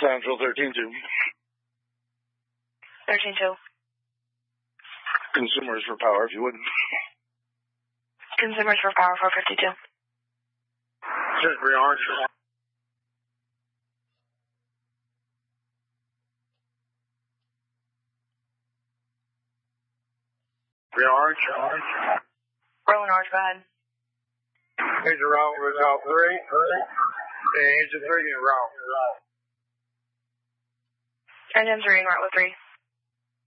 Central 13-2. 13-2. Consumers for power, if you would. Consumers for power, 452. Green Orange. Green Orange. Rolling Orange, go ahead. Engine route was out 3. Engine 3 in route. Engine 3 in route with 3.